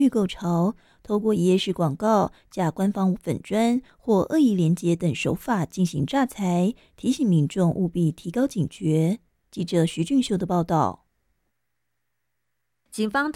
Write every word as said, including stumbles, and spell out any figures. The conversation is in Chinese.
预购潮，透过一页式广告、假官方粉专或恶意连结等手法进行诈财，提醒民众务必提高警觉。记者徐俊秀的报道。 警方